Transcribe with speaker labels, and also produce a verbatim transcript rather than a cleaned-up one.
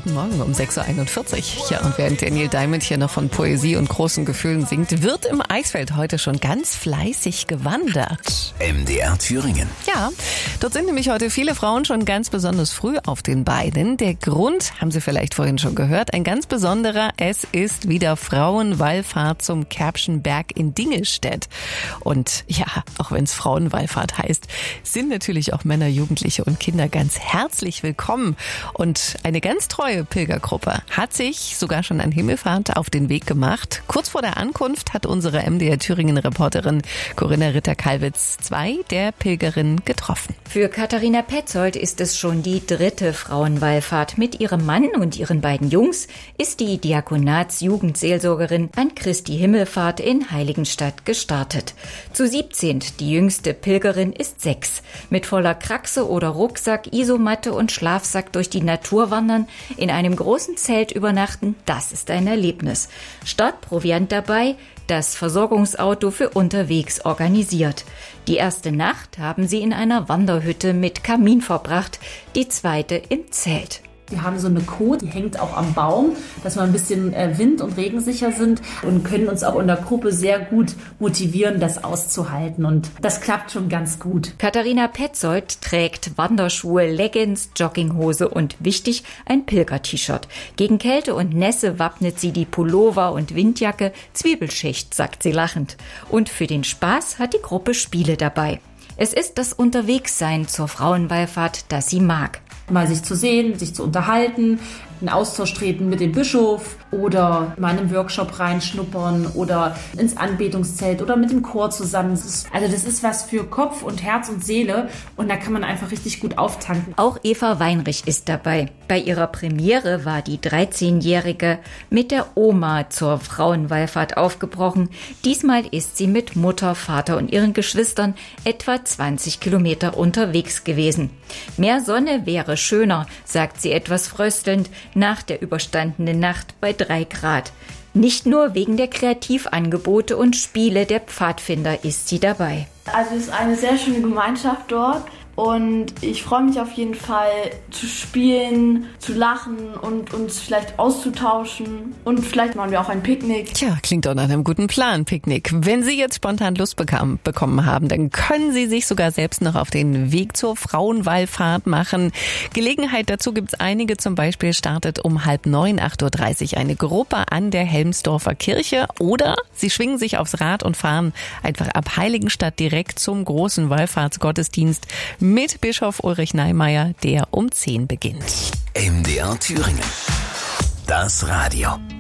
Speaker 1: Guten Morgen um sechs Uhr einundvierzig. Ja, und während Daniel Diamond hier noch von Poesie und großen Gefühlen singt, wird im Eisfeld heute schon ganz fleißig gewandert.
Speaker 2: M D R Thüringen.
Speaker 1: Ja, dort sind nämlich heute viele Frauen schon ganz besonders früh auf den Beinen. Der Grund, haben Sie vielleicht vorhin schon gehört, ein ganz besonderer. Es ist wieder Frauenwallfahrt zum Kerbschen Berg in Dingelstedt. Und ja, auch wenn es Frauenwallfahrt heißt, sind natürlich auch Männer, Jugendliche und Kinder ganz herzlich willkommen. Und eine ganz treue Pilgergruppe hat sich sogar schon an Himmelfahrt auf den Weg gemacht. Kurz vor der Ankunft hat unsere M D R Thüringen-Reporterin Corinna Ritter-Kalwitz zwei der Pilgerinnen getroffen.
Speaker 3: Für Katharina Petzold ist es schon die dritte Frauenwallfahrt. Mit ihrem Mann und ihren beiden Jungs ist die Diakonats-Jugendseelsorgerin an Christi Himmelfahrt in Heiligenstadt gestartet. Zu siebzehn, die jüngste Pilgerin ist sechs. Mit voller Kraxe oder Rucksack, Isomatte und Schlafsack durch die Natur wandern, in einem großen Zelt übernachten, das ist ein Erlebnis. Startproviant dabei, das Versorgungsauto für unterwegs organisiert. Die erste Nacht haben sie in einer Wanderhütte mit Kamin verbracht, die zweite im Zelt.
Speaker 4: Wir haben so eine Kot, die hängt auch am Baum, dass wir ein bisschen wind- und regensicher sind und können uns auch in der Gruppe sehr gut motivieren, das auszuhalten. Und das klappt schon ganz gut.
Speaker 3: Katharina Petzold trägt Wanderschuhe, Leggings, Jogginghose und wichtig, ein Pilger-T-Shirt. Gegen Kälte und Nässe wappnet sie die Pullover und Windjacke, Zwiebelschicht, sagt sie lachend. Und für den Spaß hat die Gruppe Spiele dabei. Es ist das Unterwegssein zur Frauenwallfahrt, das sie mag.
Speaker 4: Mal sich zu sehen, sich zu unterhalten, einen Austausch treten mit dem Bischof oder mal in einen Workshop reinschnuppern oder ins Anbetungszelt oder mit dem Chor zusammen. Also das ist was für Kopf und Herz und Seele und da kann man einfach richtig gut auftanken.
Speaker 3: Auch Eva Weinrich ist dabei. Bei ihrer Premiere war die dreizehnjährige mit der Oma zur Frauenwallfahrt aufgebrochen. Diesmal ist sie mit Mutter, Vater und ihren Geschwistern etwa zwanzig Kilometer unterwegs gewesen. Mehr Sonne wäre schöner, sagt sie etwas fröstelnd, nach der überstandenen Nacht bei drei Grad. Nicht nur wegen der Kreativangebote und Spiele der Pfadfinder ist sie dabei.
Speaker 5: Also es ist eine sehr schöne Gemeinschaft dort und ich freue mich auf jeden Fall zu spielen, zu lachen und uns vielleicht auszutauschen und vielleicht machen wir auch ein Picknick.
Speaker 1: Tja, klingt doch nach einem guten Plan, Picknick. Wenn Sie jetzt spontan Lust bekam, bekommen haben, dann können Sie sich sogar selbst noch auf den Weg zur Frauenwallfahrt machen. Gelegenheit dazu gibt's einige, zum Beispiel startet um halb neun, acht Uhr dreißig eine Gruppe an der Helmsdorfer Kirche oder Sie schwingen sich aufs Rad und fahren einfach ab Heiligenstadt direkt zum großen Wallfahrtsgottesdienst mit Bischof Ulrich Neimeyer, der um zehn beginnt.
Speaker 2: M D R Thüringen. Das Radio.